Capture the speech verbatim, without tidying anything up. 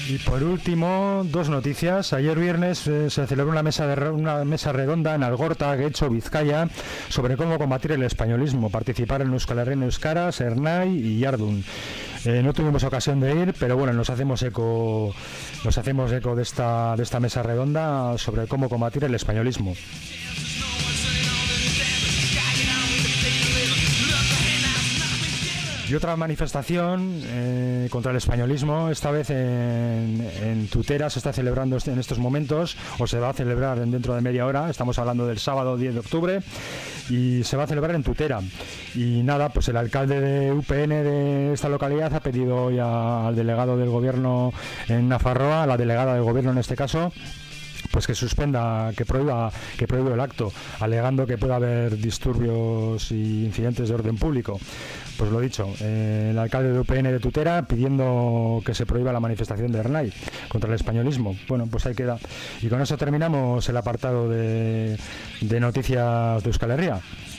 Y por último, dos noticias. Ayer viernes eh, se celebró una mesa de una mesa redonda en Algorta, Getxo, Vizcaya, sobre cómo combatir el españolismo. Participaron Euskal Herria Euskaraz, Ernai y Yardun. Eh, no tuvimos ocasión de ir, pero bueno, nos hacemos eco, nos hacemos eco de esta de esta mesa redonda sobre cómo combatir el españolismo. Y otra manifestación eh, contra el españolismo, esta vez en, en Tutera, se está celebrando en estos momentos, o se va a celebrar dentro de media hora. Estamos hablando del sábado diez de octubre, y se va a celebrar en Tutera. Y nada, pues el alcalde de U P N de esta localidad ha pedido hoy a, al delegado del gobierno en Nafarroa, a la delegada del gobierno en este caso, pues que suspenda, que prohíba, que prohíba el acto, alegando que puede haber disturbios y incidentes de orden público. Pues lo dicho, eh, el alcalde de U P N de Tutera pidiendo que se prohíba la manifestación de Ernai contra el españolismo. Bueno, pues ahí queda. Y con eso terminamos el apartado de, de noticias de Euskal Herria.